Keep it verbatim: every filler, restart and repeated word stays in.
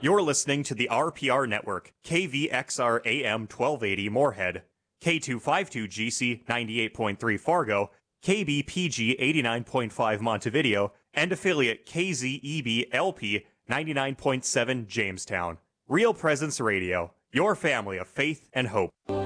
You're listening to the R P R Network, K V X R A M twelve eighty Moorhead, K two fifty-two G C ninety-eight point three Fargo, K B P G eighty-nine point five Montevideo, and affiliate K Z E B L P ninety-nine point seven Jamestown. Real Presence Radio, your family of faith and hope.